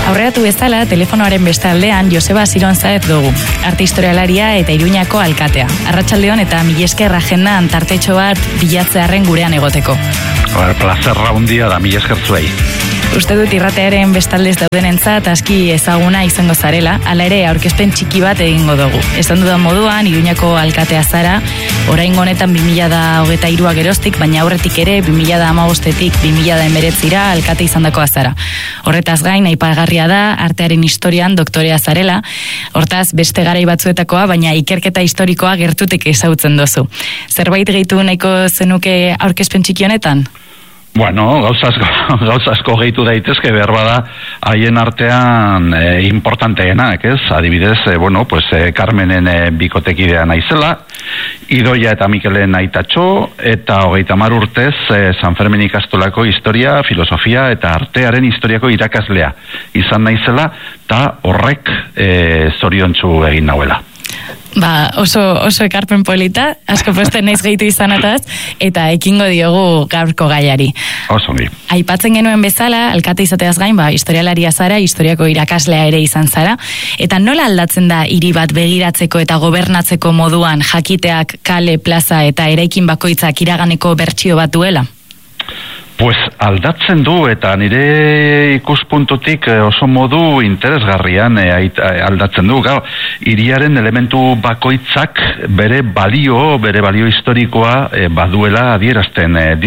Aurreratu bezala, telefonoaren beste aldean Joseba Zironzaez dugu, arte historialaria eta Iruñako alkatea. Arratsaldeon eta mila esker agendan tartetxo bat bilatzearren gurean egoteko. Plazerra handia da, mila esker zuei. Uste dut irratearen bestaldez daudenentzat aski ezaguna izango zarela, hala ere aurkezpen txiki bat egingo dugu. Esan dudan moduan, Iruñako alkatea zara, oraingo honetan 2023 geroztik, baina aurretik ere 2015-tik 2019 alkate izandakoa zara. Horretaz gain, aipagarria da, artearen historian doktorea zarela, hortaz beste garai batzuetakoa, baina ikerketa historikoa gertutik ezagutzen dozu. Zerbait gehitu nahiko zenuke aurkezpen txiki honetan? Bueno, gauza asko gehitu daitezke, behar bada haien artean importanteenak, ez? Adibidez, Carmenen bikotekidea naizela, Idoia eta Mikelen aitatxo, eta 30 urtez San Fermin ikastolako historia, filosofia eta artearen historiako irakaslea izan naizela, eta horrek zoriontsu egin nauela. Oso ekarpen polita, asko posten naiz gehitu izanataz, eta ekingo diogu gaurko gaiari. Oso ongi. Aipatzen genuen bezala, alkate izateaz gain, historialaria zara, historiako irakaslea ere izan zara, eta nola aldatzen da hiri bat begiratzeko eta gobernatzeko moduan jakiteak kale, plaza eta eraikin bakoitzak iraganeko bertsio bat duela? Pues aldatzen du, eta nire ikuspuntutik oso modu interesgarrian aldatzen du. Hiriaren elementu bakoitzak bere balio historikoa baduela adierazten